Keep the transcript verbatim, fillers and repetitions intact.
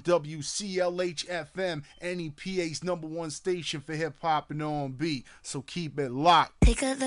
W C L H F M, N E P A's number one station for hip hop and R and B. So keep it locked. Pick up the